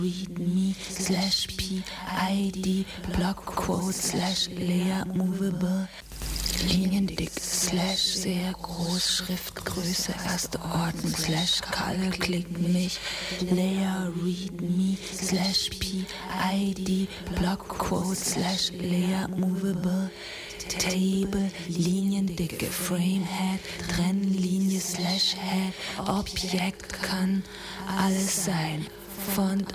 read me slash PID block quote slash layer movable Liniendick slash sehr groß Schriftgröße erste Ordnung slash Color klickt mich layer read me slash PID block quote slash layer movable Table, Liniendicke, Framehead, Trennlinie slash Head, Objekt kann alles sein. Font